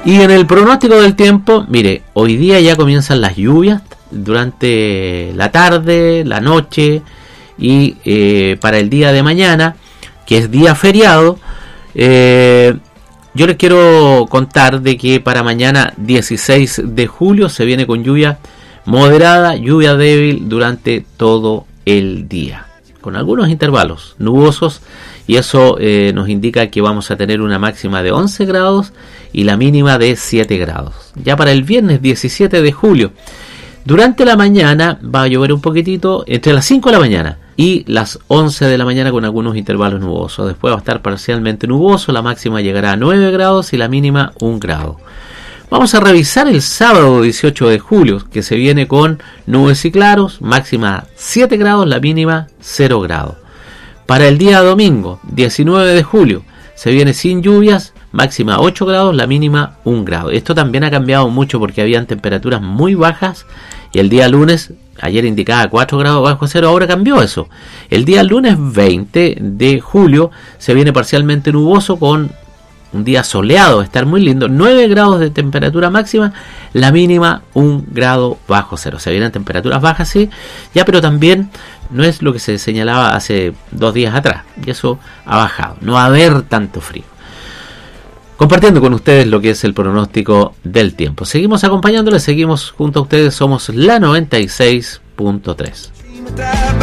Y en el pronóstico del tiempo, mire, hoy día ya comienzan las lluvias durante la tarde, la noche y para el día de mañana, que es día feriado, yo les quiero contar de que para mañana 16 de julio se viene con lluvia moderada, lluvia débil durante todo el día, con algunos intervalos nubosos, y eso nos indica que vamos a tener una máxima de 11 grados y la mínima de 7 grados. Ya para el viernes 17 de julio, durante la mañana va a llover un poquitito, entre las 5 de la mañana y las 11 de la mañana con algunos intervalos nubosos. Después va a estar parcialmente nuboso, la máxima llegará a 9 grados y la mínima 1 grado. Vamos a revisar el sábado 18 de julio, que se viene con nubes y claros, máxima 7 grados, la mínima 0 grados. Para el día domingo 19 de julio se viene sin lluvias, máxima 8 grados, la mínima 1 grado. Esto también ha cambiado mucho porque habían temperaturas muy bajas y el día lunes, ayer indicaba 4 grados bajo cero, ahora cambió eso. El día lunes 20 de julio se viene parcialmente nuboso con un día soleado, va a estar muy lindo, 9 grados de temperatura máxima, la mínima 1 grado bajo cero. Se vienen temperaturas bajas, sí, ya, pero también no es lo que se señalaba hace 2 días atrás, y eso ha bajado, no va a haber tanto frío. Compartiendo con ustedes lo que es el pronóstico del tiempo. Seguimos acompañándoles, seguimos junto a ustedes, somos la 96.3.